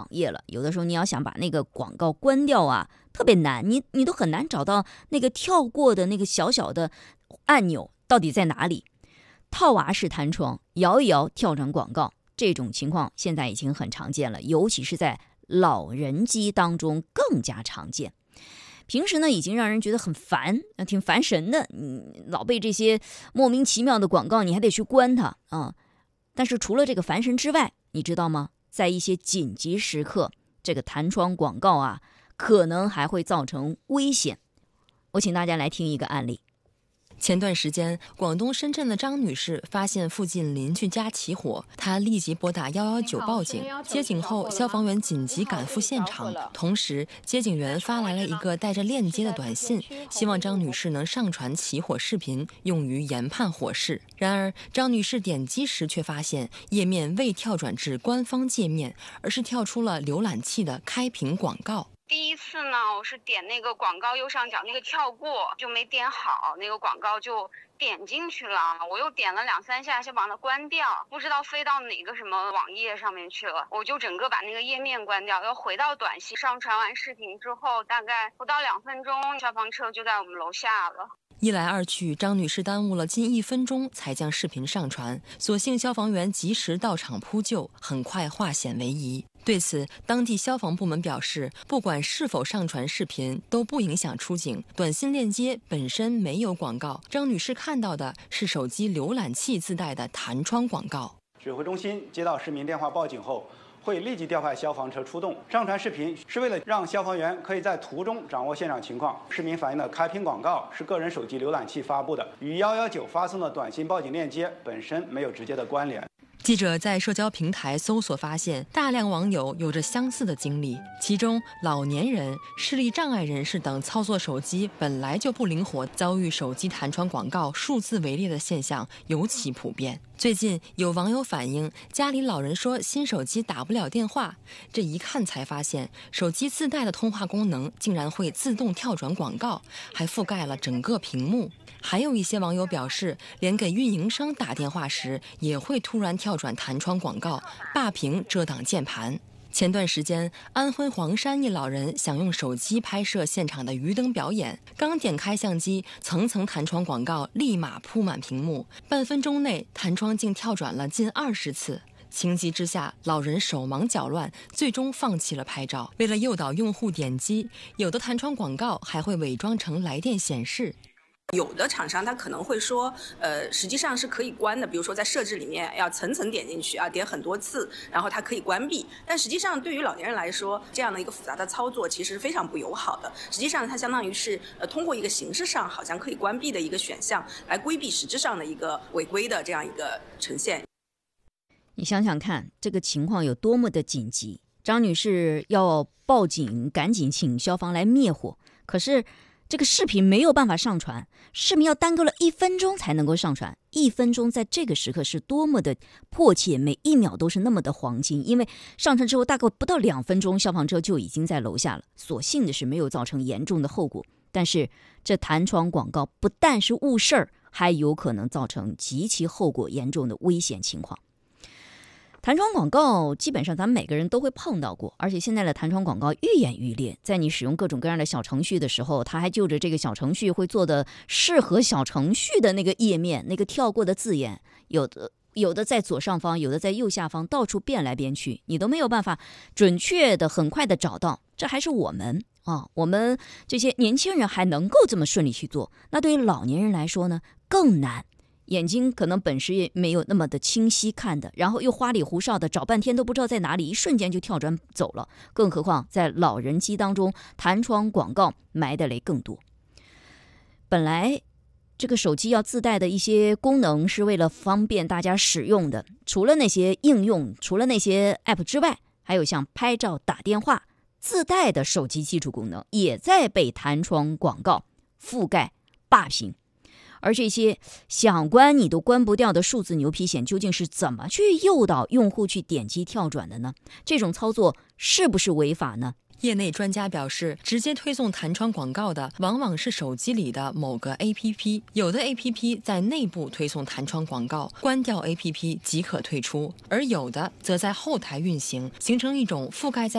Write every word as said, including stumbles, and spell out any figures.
页了，有的时候你要想把那个广告关掉啊，特别难，你你都很难找到那个跳过的那个小小的按钮到底在哪里。套娃式弹窗，摇一摇跳转广告，这种情况现在已经很常见了，尤其是在老人机当中更加常见。平时呢，已经让人觉得很烦，挺烦神的。你老被这些莫名其妙的广告，你还得去关它啊。但是除了这个烦神之外，你知道吗？在一些紧急时刻，这个弹窗广告啊，可能还会造成危险。我请大家来听一个案例。 前段时间，广东深圳的张女士发现附近邻居家起火，她立即拨打一一九报警。接警后，消防员紧急赶赴现场，同时接警员发来了一个带着链接的短信，希望张女士能上传起火视频，用于研判火势。然而，张女士点击时却发现页面未跳转至官方界面，而是跳出了浏览器的开屏广告。 第一次呢，我是点那个广告右上角那个跳过，就没点好，那个广告就点进去了。我又点了两三下，先把它关掉，不知道飞到哪个什么网页上面去了，我就整个把那个页面关掉，又回到短信上传完视频之后，大概不到两分钟，消防车就在我们楼下了。 一来二去，张女士耽误了近一分钟才将视频上传，所幸消防员及时到场扑救，很快化险为夷。对此，当地消防部门表示，不管是否上传视频，都不影响出警。短信链接本身没有广告，张女士看到的是手机浏览器自带的弹窗广告。 指挥中心接到市民电话报警后，会立即调派消防车出动。上传视频是为了让消防员可以在途中掌握现场情况。市民反映的开屏广告是个人手机浏览器发布的，与一一九发送的短信报警链接本身没有直接的关联。 记者在社交平台搜索发现，大量网友有着相似的经历，其中老年人、视力障碍人士等操作手机本来就不灵活，遭遇手机弹窗广告数字围猎的现象尤其普遍。最近有网友反映，家里老人说新手机打不了电话，这一看才发现，手机自带的通话功能竟然会自动跳转广告，还覆盖了整个屏幕。还有一些网友表示，连给运营商打电话时也会突然跳转弹窗广告，霸屏遮挡键盘。前段时间，安徽黄山一老人想用手机拍摄现场的鱼灯表演，刚点开相机，层层弹窗广告立马铺满屏幕，半分钟内弹窗竟跳转了近二十次。情急之下，老人手忙脚乱，最终放弃了拍照。为了诱导用户点击，有的弹窗广告还会伪装成来电显示。 有的厂商他可能会说，呃，实际上是可以关的，比如说在设置里面要层层点进去啊，点很多次，然后它可以关闭。但实际上对于老年人来说，这样的一个复杂的操作其实非常不友好的。实际上它相当于是呃通过一个形式上好像可以关闭的一个选项，来规避实质上的一个违规的这样一个呈现。 你想想看，这个情况有多么的紧急！张女士要报警，赶紧请消防来灭火，可是这个视频没有办法上传，视频要耽搁了一分钟才能够上传。一分钟在这个时刻是多么的迫切，每一秒都是那么的黄金。因为上传之后大概不到两分钟，消防车就已经在楼下了。所幸的是没有造成严重的后果，但是这弹窗广告不但是误事儿，还有可能造成极其后果严重的危险情况。弹窗广告基本上咱们每个人都会碰到过，而且现在的弹窗广告愈演愈烈，在你使用各种各样的小程序的时候，它还就着这个小程序会做的适合小程序的那个页面，那个跳过的字眼，有的有的在左上方，有的在右下方，到处变来变去，你都没有办法准确的很快的找到。这还是我们啊，我们这些年轻人还能够这么顺利去做，那对于老年人来说呢，更难。眼睛可能本时也没有那么的清晰看的，然后又花里胡哨的找半天都不知道在哪里，一瞬间就跳转走了。更何况在老人机当中，弹窗广告埋的雷更多。本来这个手机要自带的一些功能是为了方便大家使用的，除了那些应用，除了那些 app 之外，还有像拍照、打电话自带的手机基础功能也在被弹窗广告覆盖霸屏。而这些想关你都关不掉的数字牛皮癣究竟是怎么去诱导用户去点击跳转的呢？这种操作是不是违法呢？ 业内专家表示，直接推送弹窗广告的往往是手机里的某个 A P P， 有的 A P P 在内部推送弹窗广告，关掉 A P P 即可退出，而有的则在后台运行，形成一种覆盖在